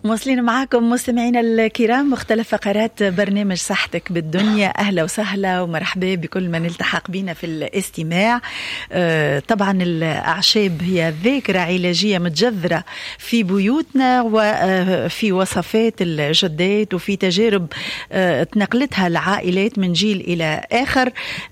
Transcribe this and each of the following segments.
مواصلين معاكم مستمعينا الكرام مختلف فقرات برنامج صحتك بالدنيا. أهلا وسهلا ومرحبا بكل من التحق بنا في الاستماع. طبعا الأعشاب هي ذاكرة علاجية متجذرة في بيوتنا وفي وصفات الجدات وفي تجارب تنقلتها العائلات من جيل إلى آخر.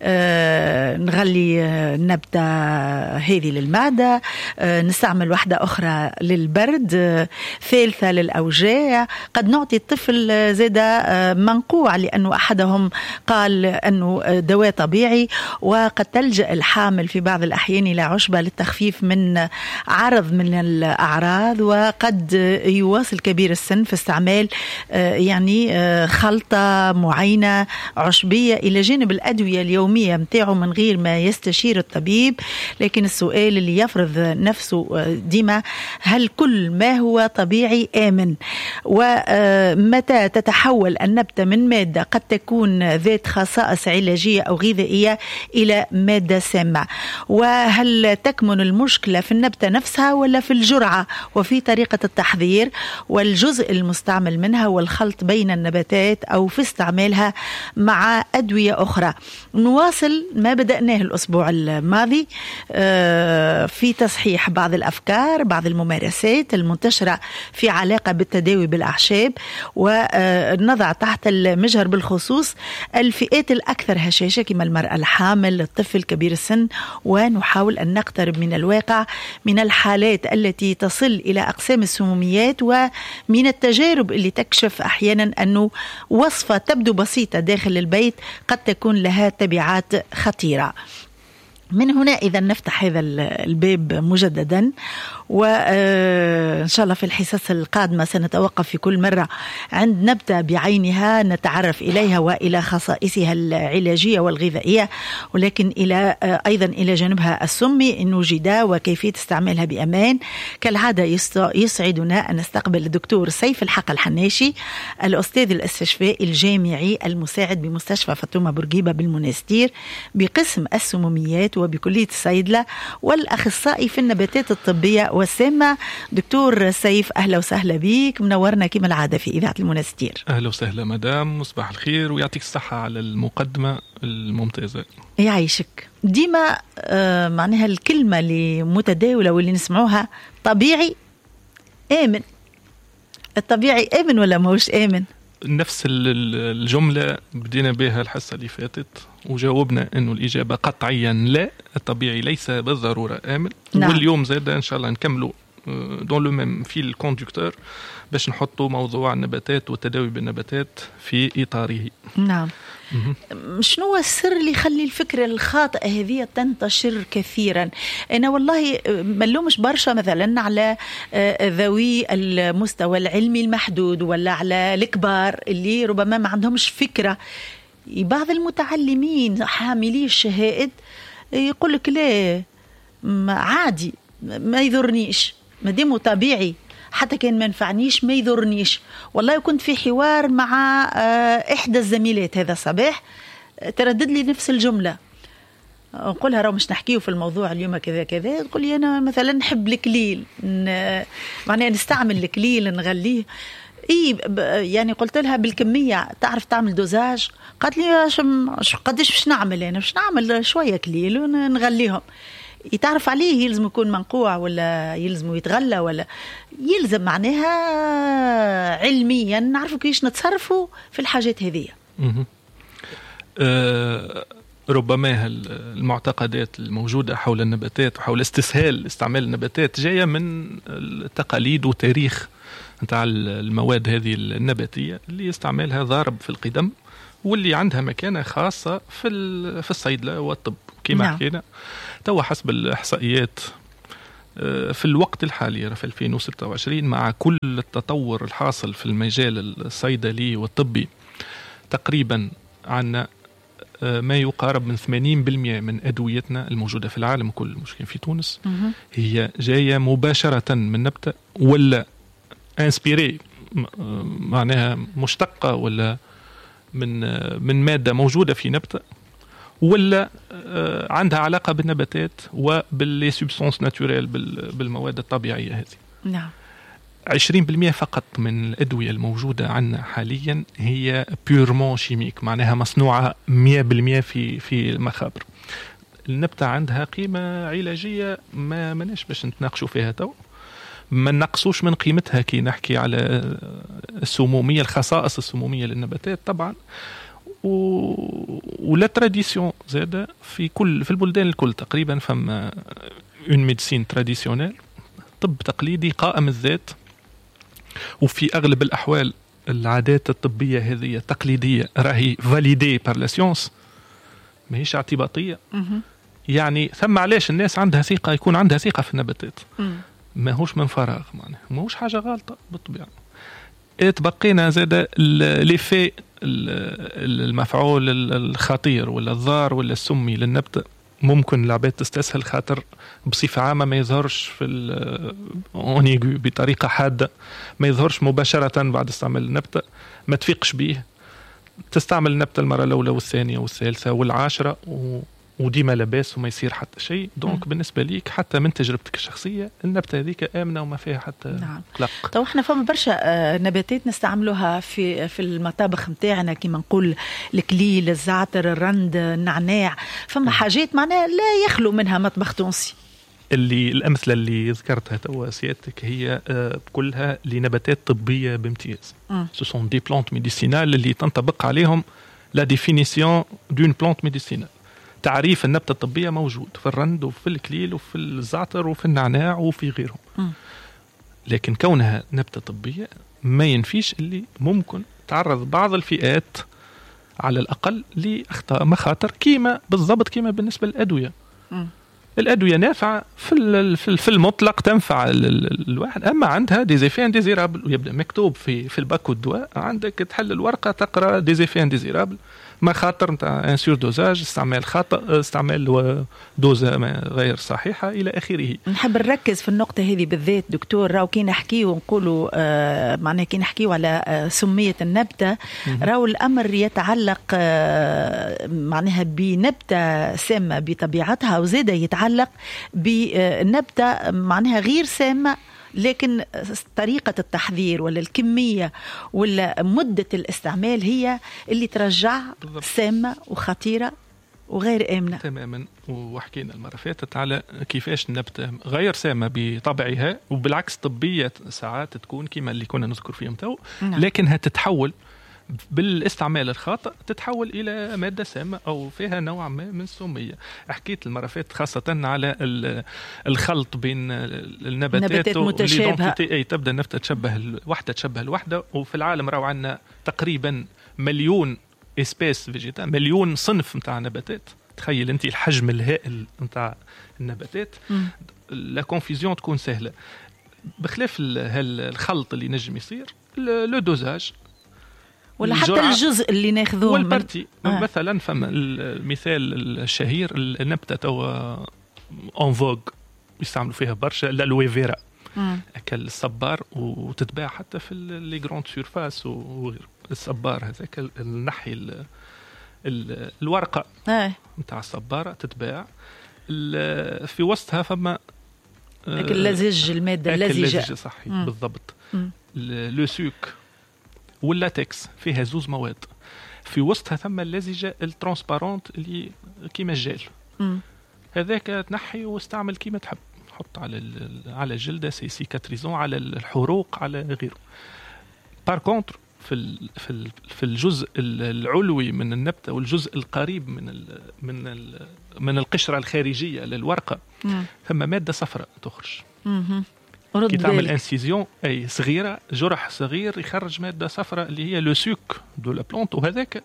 نغلي نبتة هذه للمعدة، نستعمل واحدة أخرى للبرد، ثالثة للأوجاع. قد نعطي الطفل زادة منقوع لأنه أحدهم قال أنه دواء طبيعي، وقد تلجأ الحامل في بعض الأحيان إلى عشبة للتخفيف من عرض من الأعراض، وقد يواصل كبير السن في استعمال يعني خلطة معينة عشبية إلى جانب الأدوية اليومية متاعه من غير ما يستشير الطبيب. لكن السؤال اللي يفرض نفسه ديما، هل كل ما هو طبيعي آمن؟ ومتى تتحول النبتة من مادة قد تكون ذات خصائص علاجية أو غذائية إلى مادة سامة؟ وهل تكمن المشكلة في النبتة نفسها ولا في الجرعة وفي طريقة التحضير والجزء المستعمل منها والخلط بين النباتات أو في استعمالها مع أدوية أخرى؟ نواصل ما بدأناه الأسبوع الماضي في تصحيح بعض الأفكار، بعض الممارسات المنتشرة في علاقة بالتداوي بالأعشاب، ونضع تحت المجهر بالخصوص الفئات الأكثر هشاشة كما المرأة الحامل، الطفل كبير السن، ونحاول أن نقترب من الواقع من الحالات التي تصل إلى أقسام السموميات ومن التجارب اللي تكشف أحيانا أنه وصفة تبدو بسيطة داخل البيت قد تكون لها تبعات خطيرة. من هنا إذا نفتح هذا الباب مجددا، وإن شاء الله في الحصص القادمة سنتوقف في كل مرة عند نبتة بعينها نتعرف إليها وإلى خصائصها العلاجية والغذائية، ولكن أيضا إلى جانبها السمي إن وجد وكيفية استعمالها بأمان. كالعادة يسعدنا أن نستقبل الدكتور سيف الحق الحناشي، الأستاذ الاستشفائي الجامعي المساعد بمستشفى فاطمة بورقيبة بالمنستير بقسم السموميات وبكلية الصيدلة، والأخصائي في النباتات الطبية والسامة. دكتور سيف أهلا وسهلا بك، منورنا كما العادة في إذاعة المنستير. أهلا وسهلا مدام، مصباح الخير ويعطيك الصحة على المقدمة الممتازة. يعيشك. ديما معناها الكلمة اللي متداولة واللي نسمعوها طبيعي آمن. الطبيعي آمن ولا موش آمن؟ نفس الجملة بدينا بها الحصة اللي فاتت وجاوبنا أنه الإجابة قطعيا لا، الطبيعي ليس بالضرورة آمن. نعم. واليوم زاد إن شاء الله نكملوا دون لو ميم فيل كوندكتور باش نحطوا موضوع النباتات والتداوي بالنباتات في إطاره. نعم. شنو هو السر اللي يخلي الفكرة الخاطئة هذه تنتشر كثيرا؟ أنا والله ملومش برشا مثلا على ذوي المستوى العلمي المحدود ولا على الكبار اللي ربما ما عندهمش فكرة. بعض المتعلمين حاملي الشهائد يقول لك لا عادي ما يضرنيش ما ديمه طبيعي، حتى كان ما ينفعنيش ما يضرنيش. والله كنت في حوار مع إحدى الزميلات هذا الصباح تردد لي نفس الجملة، نقولها راه مش نحكيه في الموضوع اليوم كذا كذا، تقول لي أنا مثلا نحب الكليل، معناها نستعمل الكليل نغليه. يعني قلت لها بالكمية تعرف تعمل دوزاج؟ قالت لي قديش باش نعمل؟ أنا باش نعمل شوية كليل ونغليهم. يتعرف عليه يلزم يكون منقوع ولا يلزم يتغلى ولا يلزم معناها علميا نعرفوا كيش نتصرفوا في الحاجات هذه. ربما المعتقدات الموجودة حول النباتات وحول استسهال استعمال النباتات جاية من التقاليد وتاريخ نتاع المواد هذه النباتية اللي يستعملها ضارب في القدم واللي عندها مكانة خاصة في الصيدلة والطب كما حكينا. توا حسب الإحصائيات في الوقت الحالي في 2026 مع كل التطور الحاصل في المجال الصيدلي والطبي تقريبا عنا ما يقارب من 80% من أدويتنا الموجودة في العالم كله مش في تونس هي جاية مباشرة من نبتة ولا انسبيري معناها مشتقة ولا من مادة موجودة في نبتة ولا عندها علاقة بالنباتات وبالسبستانس ناتوريل بالمواد الطبيعية هذه. نعم. 20% فقط من الأدوية الموجودة عندنا حاليا هي بيورمون شيميك، معناها مصنوعة 100% في المخابر. النبتة عندها قيمة علاجية ما مناش باش نتناقشوا فيها تو، ما نقصوش من قيمتها كي نحكي على السمومية، الخصائص السمومية للنباتات طبعا. ولا تراديسيون زادة في البلدان الكل تقريبا فما اون ميديسين تراديسيونيل، طب تقليدي قائم الذات. وفي أغلب الأحوال العادات الطبية هذه التقليدية راهي فاليدي بار لا سيونس، ماهيش اعتباطية. يعني ثم علاش الناس عندها ثقة، يكون عندها ثقة في النباتات، ماهوش من فراغ، معناها ماهوش حاجة غلطة بالطبيعة. تبقينا زاد ليفي المفعول الخطير ولا الضار ولا السمي للنبتة، ممكن العباد تستسهل خاطر بصفة عامة ما يظهرش في بطريقة حادة، ما يظهرش مباشرة بعد استعمال النبتة، ما تفيقش به، تستعمل النبتة المرة الأولى والثانية والثالثة والعاشرة وديما لباس وما يصير حتى شيء. دونك بالنسبة ليك حتى من تجربتك الشخصية النبتة هذيك آمنة وما فيها حتى قلق. طيب احنا فما برشا نباتات نستعملوها في المطابخ متاعنا، كما نقول الكليل، الزعتر، الرند، النعناع، فما حاجات معناها لا يخلو منها مطبخ تونسي. الأمثلة اللي ذكرتها توا سيادتك هي كلها لنباتات طبية بامتياز. Ce sont des plantes médicinales اللي تنطبق عليهم la définition d'une plante médicinale. تعريف النبتة الطبية موجود في الرند وفي الكليل وفي الزعتر وفي النعناع وفي غيرهم. لكن كونها نبتة طبية ما ينفيش اللي ممكن تعرض بعض الفئات على الأقل لأخطاء مخاطر، كيما بالضبط كيما بالنسبة للأدوية. الأدوية نافعة في المطلق، تنفع الواحد، أما عندها ديزيفي انديزيرابل، ويبدأ مكتوب في الباكو الدواء عندك تحل الورقة تقرأ ديزيفي انديزيرابل، مخاطر نتاع ان سور دوزاج، استعمال خطأ، استعمال دوزة غير صحيحة إلى آخره. نحب نركز في النقطة هذه بالذات دكتور، راو كي نحكيه ونقولوا معناه كي نحكيه على سمية النبتة، راو الأمر يتعلق معناها بنبتة سامة بطبيعتها، وزيدا يتعلق بنبتة معناها غير سامة، لكن طريقة التحضير ولا الكمية ولا مدة الاستعمال هي اللي ترجع سامة وخطيرة وغير آمنة تماما. وحكينا المرة فاتت على كيفاش النبتة غير سامة بطبعها، وبالعكس طبية ساعات تكون كما اللي كنا نذكر فيهم تو، لكنها تتحول بالاستعمال الخاطئ تتحول إلى مادة سامة أو فيها نوع ما من السمية. حكيت المرة فاتت خاصة على الخلط بين النباتات متشابهة، تبدأ النبتة تشبه الوحدة. وفي العالم راو عنا تقريبا مليون اسبيس فيجيتا، مليون صنف متاع نباتات. تخيل انت الحجم الهائل متاع النباتات، لا كونفيزيون تكون سهلة. بخلاف الخلط اللي نجم يصير لو دوزاج ولا حتى الجزء اللي ناخذوه والبرتي. مثلا فما المثال الشهير النبتة توا اون فوغ يستعملوا فيها برشا الالوي فيرا، كالصبار، وتتباع حتى في لي جراند سيرفاس وغيره. الصبار هذاك النحي الورقة متاع الصبارة تتباع، في وسطها فما اللزج، المادة اللزجة صحيح بالضبط. لو سوك واللاتكس فيها زوز مواد، في وسطها ثم اللزجة الترانسبارونت اللي كيما الجيل، هذاك تنحي واستعمل كيما تحب، حط على الجلدة سيكاتريزون، على الحروق، على غيره. بار كونتر في الجزء العلوي من النبتة والجزء القريب من القشرة الخارجية للورقة ثم مادة صفراء تخرج. كي تعمل انسيزيون اي صغيره، جرح صغير يخرج ماده صفراء اللي هي لو سوك دو لا بلونت، وهذاك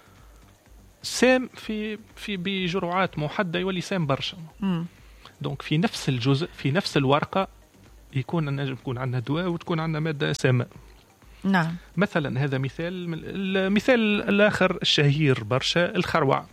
سام في بجرعات محدده يولي سام برشا. دونك في نفس الجزء، في نفس الورقه، يكون عندنا دواء وتكون عندنا ماده سامه. نعم. مثلا هذا مثال. المثال الاخر الشهير برشا الخروع،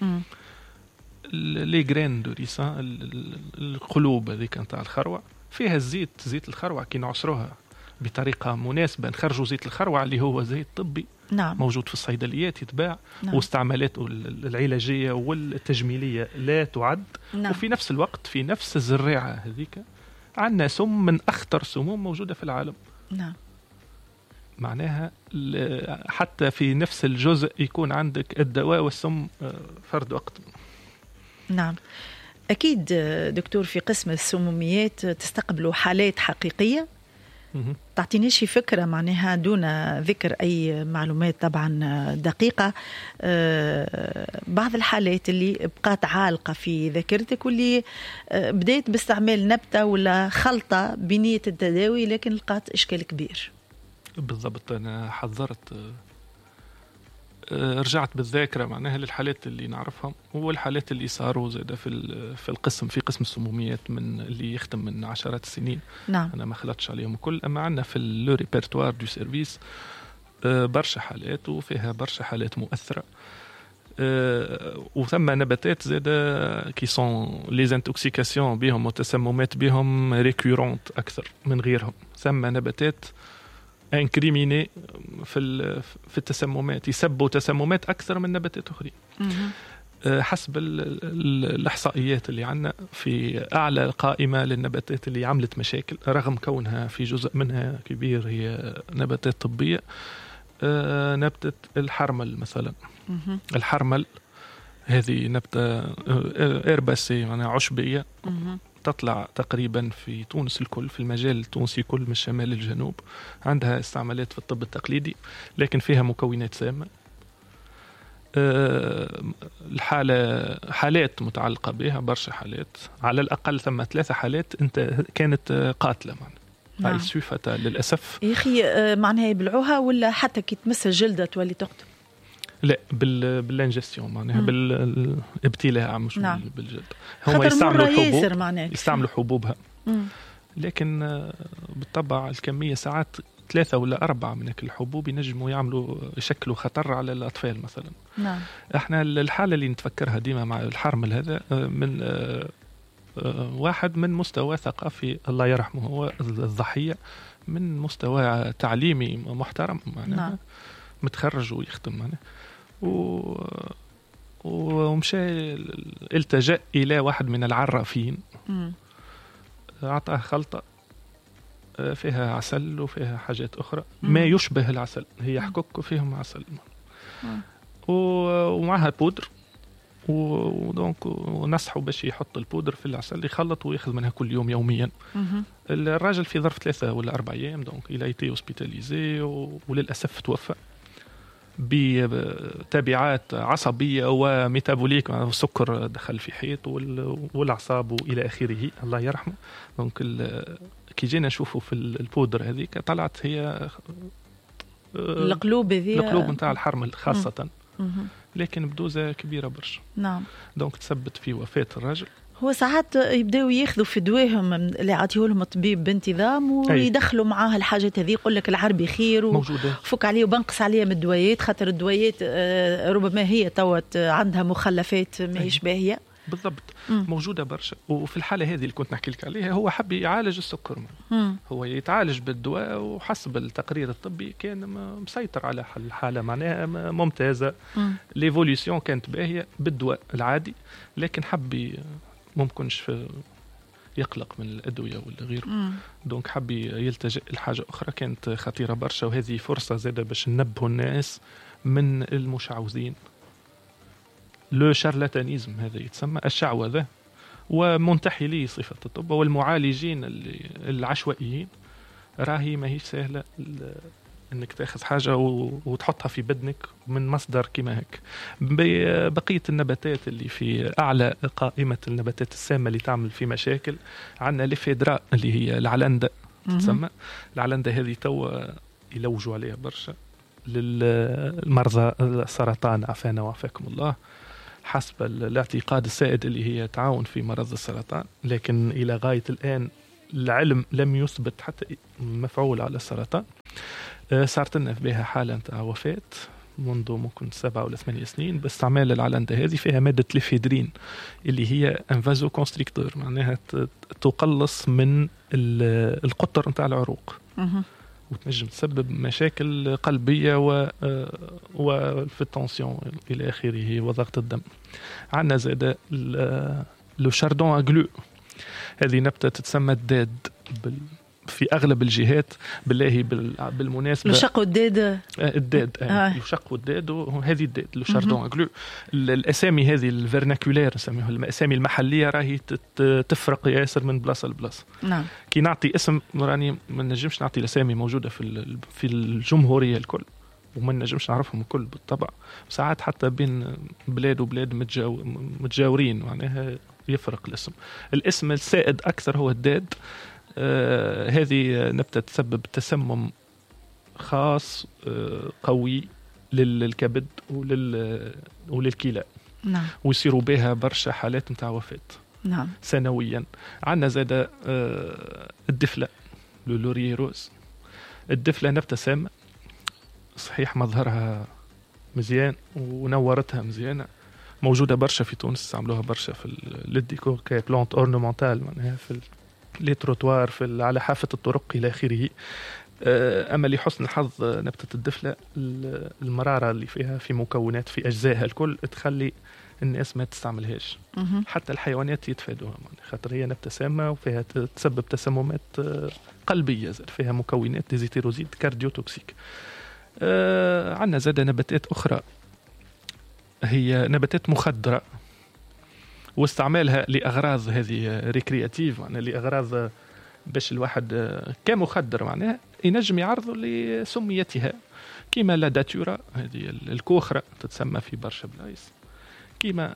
لي غرين دو ريسان، القلوب هذيك نتاع الخروع، فيها زيت الخروع كي نعصروها بطريقة مناسبة نخرجوا زيت الخروع اللي هو زيت طبي. نعم. موجود في الصيدليات يتباع. نعم. واستعمالاته العلاجية والتجميلية لا تعد. نعم. وفي نفس الوقت في نفس الزراعة هذيك عندنا سم من أخطر سموم موجودة في العالم، نعم. معناها حتى في نفس الجزء يكون عندك الدواء والسم فرد وقت. نعم. أكيد دكتور في قسم السموميات تستقبلوا حالات حقيقية. تعطيني شي فكرة معناها دون ذكر أي معلومات طبعا دقيقة، بعض الحالات اللي بقات عالقة في ذاكرتك واللي بدأت باستعمال نبتة ولا خلطة بنية التداوي لكن لقات إشكال كبير. بالضبط. أنا حضرت رجعت بالذاكرة معناها للحالات اللي نعرفهم والحالات اللي صاروا زادة في القسم، في قسم السموميات من اللي يختم من عشرات السنين. نعم. أنا ما خلطش عليهم الكل، أما عندنا في لو ريبرتوار دو سيرفيس برشا حالات وفيها برشا حالات مؤثرة، وثم نباتات زادة كي سون لي انتوكسيكاسيون بهم وتسممات بهم ريكورونت أكثر من غيرهم. ثم نباتات انكريميني في التسممات، يسبوا تسممات أكثر من نباتات أخرين. حسب الإحصائيات اللي عندنا في أعلى قائمة للنباتات اللي عملت مشاكل رغم كونها في جزء منها كبير هي نباتات طبية، نبتة الحرمل مثلا. الحرمل هذه نبتة إرباسي معناها عشبية، تطلع تقريبا في تونس الكل، في المجال التونسي كل من الشمال للجنوب. عندها استعمالات في الطب التقليدي لكن فيها مكونات سامة. حالات متعلقة بها برشا حالات، على الأقل ثم 3 حالات انت كانت قاتلة معناها. هاي سويفة للأسف. يا أخي معناها يبلعوها ولا حتى كي تمس الجلدة تولي تقتل؟ لا بالانجستيون معناها بالابتلاع مش نعم. بالجلد. هم يستعملوا حبوب، يستعملوا حبوبها. لكن بالطبع الكمية ساعات 3 ولا 4 من الحبوب ينجموا يشكلوا خطر على الأطفال مثلا. نعم. احنا الحالة اللي نتفكرها ديما مع الحرمل هذا من واحد من مستوى ثقافي الله يرحمه، هو الضحية من مستوى تعليمي محترم معناها. نعم. متخرج ويخدم معناها ومشى التجأ إلى واحد من العرافين، أعطاه خلطة فيها عسل وفيها حاجات أخرى ما يشبه العسل، هي حكوك وفيهم عسل ومعها بودر، ودونك ونصحوا باش يحط البودر في العسل يخلط ويأخذ منها كل يوم يوميا. الراجل في ظرف 3 ولا 4 أيام دونك إلى ايتي هوسبيتاليزي وللأسف توفى بتبعات عصبية وميتابوليك، السكر دخل في حيط والأعصاب وإلى آخره الله يرحمه. دونك كي جينا نشوفوا في البودر هذيك طلعت هي القلوب نتاع الحرمل خاصة، لكن بدوزة كبيرة برشا. نعم. دونك تثبت في وفاة الرجل. هو ساعات يبداو ياخذوا في دواهم اللي عطيه لهم الطبيب بانتظام ويدخلوا معاه الحاجات هذه، يقول لك العربي خير وفك عليه وبنقص عليه من الدويات، خاطر الدويات ربما هي توت عندها مخلفات ما هيش باهيه. بالضبط. موجودة برشا. وفي الحالة هذه اللي كنت نحكي لك عليها هو حب يعالج السكر، هو يتعالج بالدواء وحسب التقرير الطبي كان مسيطر على الحالة معناها ممتازة. ليفوليوشن كانت باهية بالدواء العادي، لكن حب ممكنش يقلق من الأدوية ولا غيره. دونك حب يلتجئ لحاجة أخرى كانت خطيرة برشا، وهذه فرصة زادة باش ننبهوا الناس من المشعوذين. لو شارلاتانيزم هذا يتسمى الشعوذة، ومنتحلي صفة الطب والمعالجين العشوائيين. راهي ما هيش سهلة انك تاخذ حاجة وتحطها في بدنك من مصدر كما هيك. بقية النباتات اللي في اعلى قائمة النباتات السامة اللي تعمل في مشاكل، عندنا ليفيدرا اللي هي العلندة تسمى. العلندة هذه توا يلوجوا عليها برشا للمرضى السرطان عافانا وعافاكم الله، حسب الاعتقاد السائد اللي هي تعاون في مرض السرطان، لكن إلى غاية الآن العلم لم يثبت حتى مفعول على السرطان. صارت لنا بها حالة نتاع وفاة منذ ممكن 7 ولا 8 سنين باستعمال العلندة هذه. فيها مادة ليفيدرين اللي هي انفازو كونستريكتور، معناها تقلص من القطر نتاع العروق وتنجم تسبب مشاكل قلبية وفي التنسيون إلى آخره وضغط الدم. عندنا زادة لو شاردون أغلو، هذه نبتة تتسمى الداد في أغلب الجهات بالله بالمناسبة. لشق الداد لشق الداد وهذه الداد لو شاردون أغلو. الأسامي هذه الفيرناكولير نسميها الأسامي المحلية راهي تفرق ياسر من بلاصة لبلاصة. نعم. كي نعطي اسم راني ما نجمش نعطي الأسامي موجودة في الجمهورية الكل وما نجمش نعرفهم الكل بالطبع. ساعات حتى بين بلاد وبلاد متجاورين معناها يفرق الاسم السائد أكثر هو الداد. هذه نبتة تسبب تسمم خاص قوي للكبد وللكلى. نعم. ويصيروا بها برشا حالات متاع وفاة. نعم. سنويا. عندنا زاد الدفلة لورييروز. الدفلة نبتة سامة صحيح مظهرها مزيان ونورتها مزيانة موجودة برشا في تونس استعملوها برشا في الديكور كبلانت أورنمنتال معناها في لي تروتوار على حافة الطرق إلى آخره. أما لحسن الحظ نبتة الدفلة المرارة اللي فيها في مكونات في أجزائها الكل تخلي الناس ما تستعملهاش. حتى الحيوانات يتفادوها خاطر هي نبتة سامة وفيها تسبب تسممات قلبية فيها مكونات ديزيتيروزيد كارديوتوكسيك. عندنا زادة نباتات أخرى هي نباتات مخدرة واستعمالها لأغراض هذه ريكرياتيف معناها لأغراض باش الواحد كمخدر معناها ينجم يعرض لسميتها كيما لا داتورا هذه الكوخرة تتسمى في برشا بلايص كيما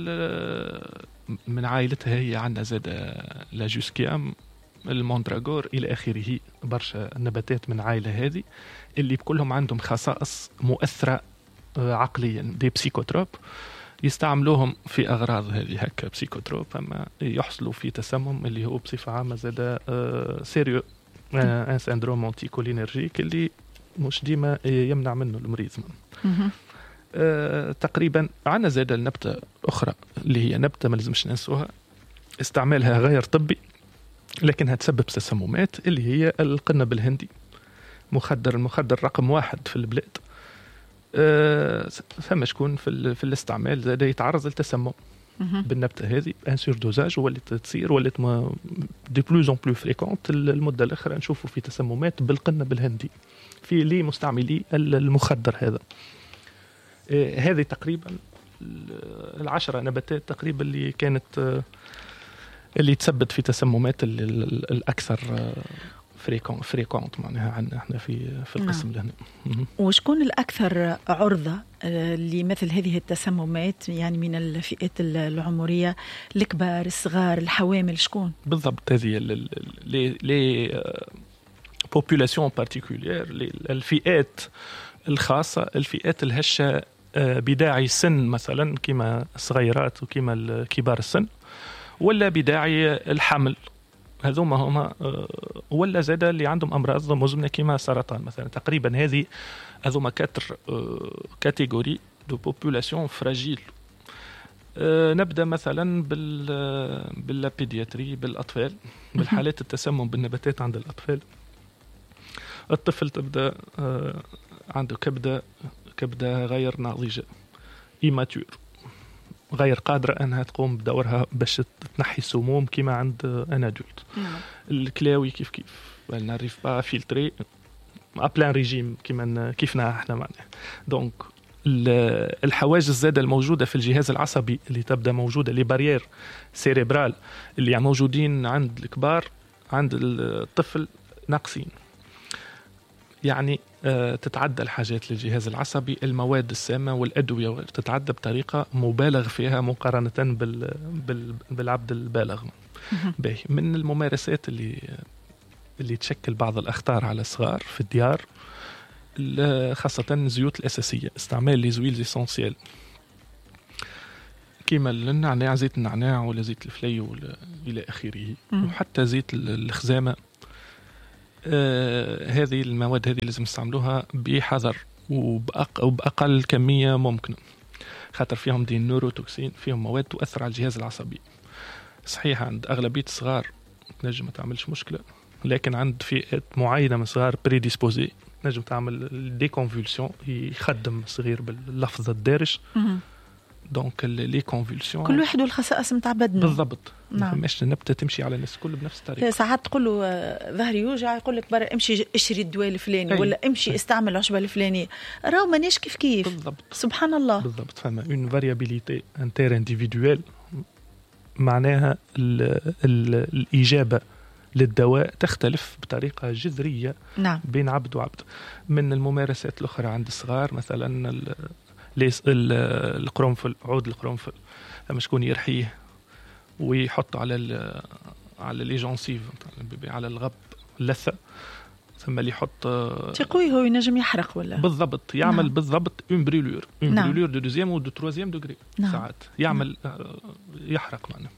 من عائلتها هي عندنا زاد لا جوسكيام الموندراغور إلى آخره برشا نباتات من عائلة هذه اللي بكلهم عندهم خصائص مؤثرة عقليا دي بسيكوتروب يستعملوهم في أغراض هذه هكا بسيكوتروب أما يحصلوا في تسمم اللي هو بصفة عامة زاد سيريو ان سندروم أنتيكولينرجيك اللي مش ديما يمنع منه المريض. تقريبا عنا زاد النبتة أخرى اللي هي نبتة ما لازمش ننسوها استعمالها غير طبي لكنها تسبب تسممات اللي هي القنب الهندي المخدر رقم 1 في البلاد. ثم شكون في الاستعمال زاد يتعرض للتسمم بالنبتة هذه ان سور دوزاج ولات دي بلوز اون بلو فريكونت المدة الأخرى نشوفوا في تسممات بالقنب الهندي في لي مستعملي المخدر هذا. هذه تقريبا 10 نباتات تقريبا اللي كانت اللي تسبب في تسممات الأكثر فريكونت معناها عندنا احنا في القسم لهنا. وشكون الأكثر عرضة لمثل هذه التسممات يعني من الفئات العمرية الكبار الصغار الحوامل شكون؟ بالضبط هذه لي population particulière الفئات الخاصة الفئات الهشة بداعي السن مثلا كما الصغيرات وكما كبار السن ولا بداعي الحمل هذوما هما ولا زاد اللي عندهم أمراض مزمنة كما السرطان مثلا تقريبا هذوما 4 كاتيجوري دو بوبولاسيون فراجيل. نبدأ مثلا بالبيدياتري بالأطفال بالحالات التسمم بالنباتات عند الأطفال. الطفل تبدأ عنده كبدة غير ناضجة إيماتور غير قادرة أنها تقوم بدورها باش تنحي السموم كما عند أنا دولت. الكلاوي كيف نعرف با فيلتري أبلان ريجيم كيفنا احنا معنا. دونك الحواجز الزادة الموجودة في الجهاز العصبي اللي تبدأ موجودة لي بارير سيريبرال اللي موجودين عند الكبار عند الطفل ناقصين يعني تتعدى الحاجات للجهاز العصبي المواد السامة والأدوية تتعدى بطريقة مبالغ فيها مقارنة بالعبد البالغ. من الممارسات اللي تشكل بعض الأخطار على الصغار في الديار خاصة الزيوت الأساسية استعمال لي زويل إسانسيال كيما النعناع زيت النعناع ولا زيت الفلي إلى آخره وحتى زيت الخزامة. هذه المواد هذه لازم نستعملوها بحذر وبأقل كمية ممكنة خاطر فيهم دي نوروتوكسين فيهم مواد تؤثر على الجهاز العصبي. صحيح عند أغلبية الصغار نجم ما تعملش مشكلة لكن عند فئات معينة من الصغار بريديسبوزي نجم تعمل ديكونفولسيون يخدم صغير باللفظ الدارج دونك لي كونفولسيون كل واحد والخصائص نتاع بدنه بالضبط. ما فماش نبته تمشي على الناس الكل بنفس الطريقه. ساعات تقول له ظهري يوجع يقول لك برا امشي اشري الدواء الفلاني ولا امشي استعمل العشبه الفلانيه، راهو مانيش كيف بالضبط. سبحان الله بالضبط. فما اون فاريابيليتي انتر انديفيدويل، معناها الاجابه للدواء تختلف بطريقه جذريه نعم. بين عبد وعبد. من الممارسات الاخرى عند الصغار مثلا القرنفل، عود القرنفل لما شكون يرحيه ويحط على لي جونسيف على الغب اللثه، ثم اللي يحط تقوي هو ينجم يحرق ولا بالضبط يعمل نعم. بالضبط اون بريلور دو دوزيام و دو تروازيام دوغري نعم. ساعات يعمل يحرق معنا.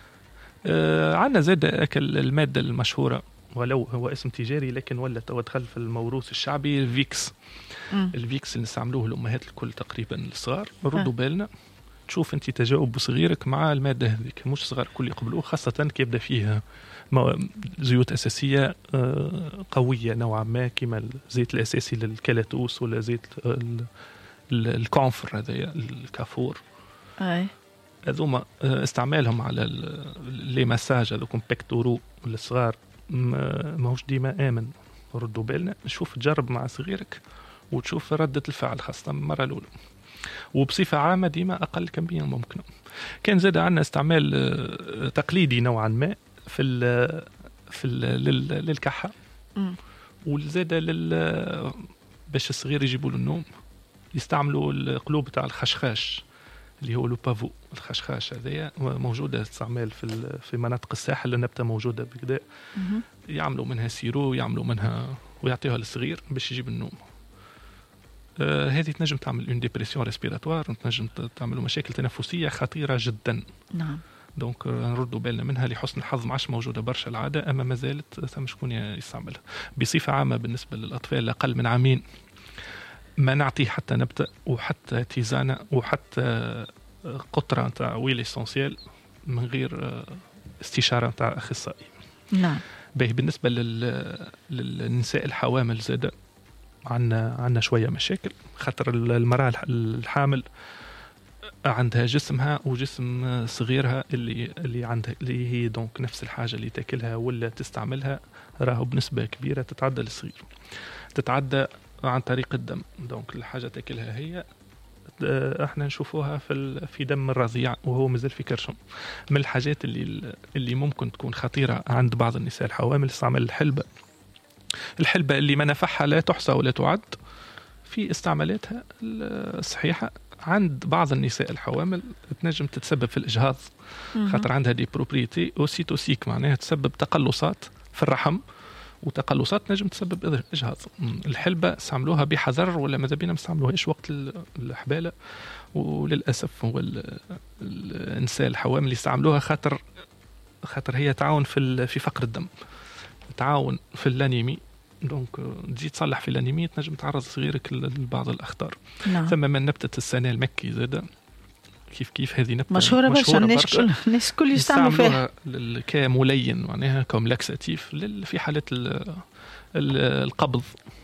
عندنا زاد أكل المادة المشهورة ولو هو اسم تجاري لكن ولا دخل في الموروث الشعبي، الفيكس. الفيكس اللي نستعملوه الأمهات الكل تقريبا الصغار. ردوا بالنا تشوف أنت تجاوب صغيرك مع المادة هذيك، مش صغار الكل يقبلوه، خاصة كي يبدأ فيها زيوت أساسية قوية نوعا ما كما الزيت الأساسي للكالاتوس ولا زيت الكونفر هذا الكافور. هذوما استعمالهم على لي مساج هذوكم بيكتورو للصغار ماهوش ديما آمن. ردوا بالنا، نشوف تجرب مع صغيرك وتشوف ردة الفعل خاصة المرة الأولى، وبصفة عامة ديما أقل كمية ممكنة. كان زاد عندنا استعمال تقليدي نوعا ما في للكحة، والزاد باش الصغير يجيبوا له النوم يستعملوا القلوب تاع الخشخاش اللي هو لو بافو. الخشخاش هذايا موجودة استعمال في مناطق الساحل، النبتة موجودة بكذا، يعملوا منها سيرو، يعملوا منها ويعطيها للصغير باش يجيب النوم. هذه تنجم تعمل اون ديبرسيون ريسبيراتوار، تنجم تعمل مشاكل تنفسية خطيرة جدا. نعم. دونك نردوا بالنا منها. لحسن الحظ ما عادش موجودة برشا العادة، أما ما زالت ثم شكون يستعملها. بصفة عامة بالنسبة للأطفال أقل من عامين ما نعطيه حتى نبتة وحتى تيزانة وحتى قطرة نتاع ويل إسانسيال من غير استشارة نتاع أخصائي. نعم. بالنسبة للنساء الحوامل زاد عنا شوية مشاكل، خاطر المرأة الحامل عندها جسمها وجسم صغيرها اللي عندها اللي هي دونك نفس الحاجة اللي تاكلها ولا تستعملها راهو بنسبة كبيرة تتعدى للصغير، تتعدى عن طريق الدم. دونك الحاجة تاكلها هي احنا نشوفوها في دم الرضيع وهو مازال في كرشهم. من الحاجات اللي ممكن تكون خطيرة عند بعض النساء الحوامل استعمال الحلبة اللي منافعها لا تحصى ولا تعد في استعمالاتها الصحيحة. عند بعض النساء الحوامل تنجم تتسبب في الإجهاض، خاطر عندها دي بروبريتي اوسيتوسيك، معناها تسبب تقلصات في الرحم، وتقلصات نجم تسبب إجهاض. الحلبة استعملوها بحذر ولا ماذا بينا نستعملوهاش وقت الحبالة، وللأسف هو النساء الحوامل اللي يستعملوها خاطر هي تعاون في فقر الدم، تعاون في الانيمي. دونك تجي تصلح في الانيمي تنجم تعرض صغيرك لبعض الأخطار. نعم. ثم من نبتة السنة المكي زاد كيف هذه نبتة مشهورة برشا، الناس كل يستعملوا فيها كملين معناها كوم لاكساتيف في حالة القبض.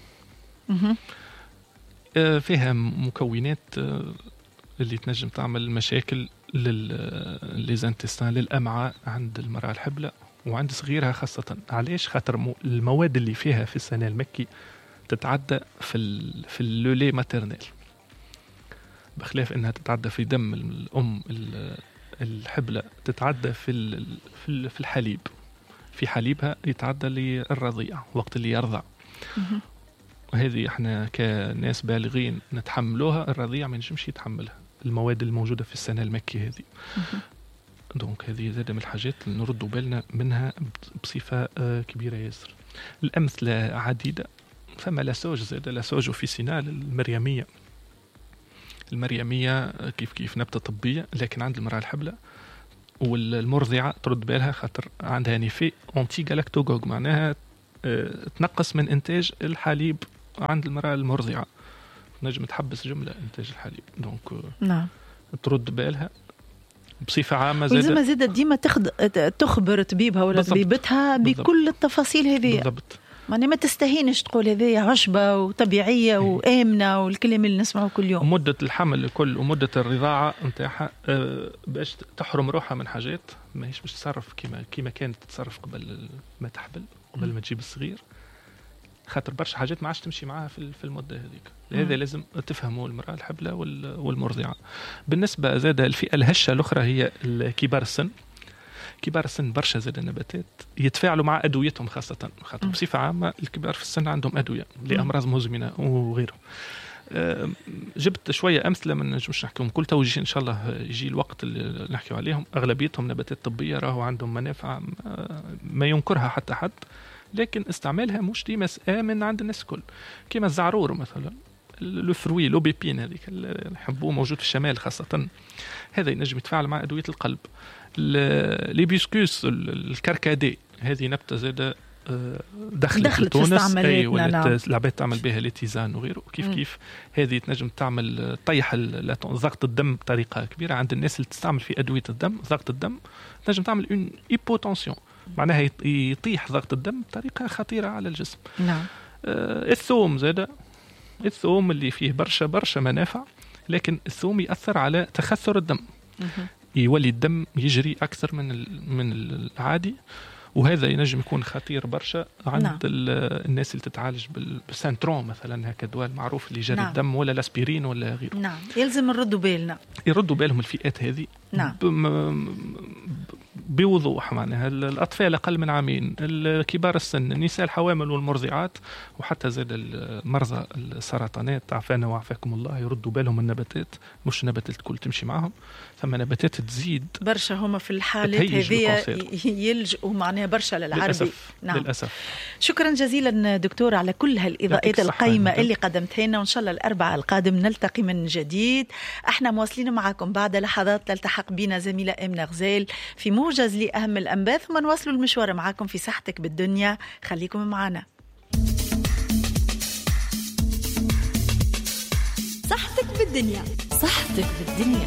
فيها مكونات اللي تنجم تعمل مشاكل للزانتستان للأمعاء عند المرأة الحبلة وعند صغيرها خاصة. علاش؟ خاطر المواد اللي فيها في السنة المكي تتعدى في اللولي ماترنال، بخلاف انها تتعدى في دم الام الحبلة، تتعدى في الحليب، في حليبها يتعدى للرضيع وقت اللي يرضع. وهذه احنا كناس بالغين نتحملوها، الرضيع ما ينجمش يتحملها المواد الموجودة في السنة المكي هذه. دونك هذه زاد من الحاجات اللي نردوا بالنا منها بصفة كبيرة ياسر. الأمثلة عديدة، فما لاسوج زاد لاسوج اوفيسينال المريمية كيف نبتة طبية، لكن عند المرأة الحبلة والمرضعة ترد بالها خاطر عندها نيفي أنتي جالاكتوغوغ، معناها تنقص من إنتاج الحليب عند المرأة المرضعة، نجم تحبس جملة إنتاج الحليب. دونك نعم ترد بالها بصفة عامة. زاد ديما تخبر طبيبها ولا طبيبتها بكل التفاصيل هذه. بالضبط. ما تستهينش تقول هذه عشبة وطبيعية وآمنة والكلام اللي نسمعه كل يوم. مدة الحمل الكل ومدة الرضاعة نتاعها باش تحرم روحها من حاجات ما هيش باش تصرف كيما كانت تتصرف قبل ما تحبل، قبل ما تجيب الصغير، خاطر برشا حاجات ما عادش تمشي معاها في المدة هذيك. لهذا لازم تفهموا المرأة الحبلة والمرضعة. بالنسبة زاد الفئة الهشة الأخرى هي كبار السن. كبار السن برشا زاد النباتات يتفاعلوا مع أدويتهم، خاصة خاطر بصفة عامة الكبار في السن عندهم أدوية لأمراض مزمنة وغيره. جبت شوية أمثلة من نجمش نحكيهم كل توجيه، إن شاء الله يجي الوقت اللي نحكي عليهم. أغلبيتهم نباتات طبية راهو عندهم منافع ما ينكرها حتى حد، لكن استعمالها مش ديما آمن عند الناس الكل. كما الزعرور مثلا، الفروي لوبيبين هذيك اللي نحبوه موجود في الشمال خاصة، هذا ينجم يتفاعل مع أدوية القلب. الهيبيسكوس الكركادي هذه نبتة زادة دخلت في تونس، العباد تعمل بها ليتيزان وغيره. كيف هذه تنجم تعمل طيح ضغط الدم بطريقة كبيرة عند الناس اللي تستعمل في أدوية الدم، ضغط الدم تنجم تعمل اون هيبوتنسيون، معناها يطيح ضغط الدم بطريقة خطيرة على الجسم. نعم. الثوم زادة، الثوم اللي فيه برشا منافع، لكن الثوم يأثر على تخثر الدم، يولي الدم يجري أكثر من العادي، وهذا ينجم يكون خطير برشا عند نعم. الناس اللي تتعالج بالسانترون مثلا، هكا دواء معروف اللي يجري الدم، ولا الاسبيرين ولا غيره. نعم. يلزم يردوا بالهم الفئات هذه. نعم. بوضوح، معناها الأطفال أقل من عامين، الكبار السن، النساء الحوامل والمرضعات، وحتى زاد المرضى السرطانات عافانا وعافاكم الله، يردوا بالهم النباتات، مش نباتات الكل تمشي معهم، ثم نباتات تزيد برشا هما في الحالات هذه يلجؤوا معناها برشا للعربي. نعم. للأسف. شكرا جزيلا دكتور على كل هالإضاءات القيمة اللي قدمتها لنا، وإن شاء الله الأربعاء القادم نلتقي من جديد. احنا مواصلين معكم بعد لحظات تلتحق بنا زميلة آمنة غزال في موجز لأهم الأنباء، ثم نواصلوا المشوار معكم في صحتك بالدنيا. خليكم معنا. صحتك بالدنيا، صحتك بالدنيا،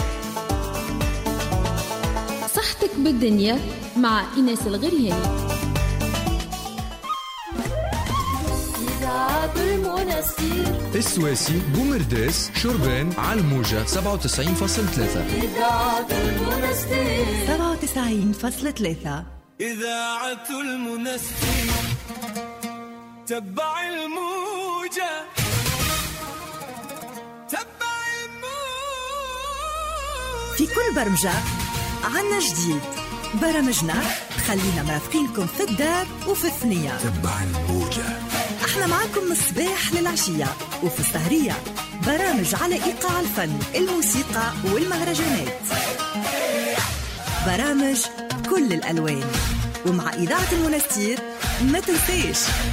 صحتك بالدنيا مع إيناس الغرياني. السواسي بومرداس شربان على الموجة 97.3. إذاعة المنستير 97.3. إذاعة المنستير تبع الموجة، تبع الموجة. في كل برمجة عنا جديد، برامجنا خلينا مرافقينكم في الدار وفي الثنية. تبع الموجة، احنا معاكم من الصباح للعشية وفي السهرية، برامج على إيقاع الفن، الموسيقى والمهرجانات، برامج كل الألوان. ومع إذاعة المنستير ما تنسيش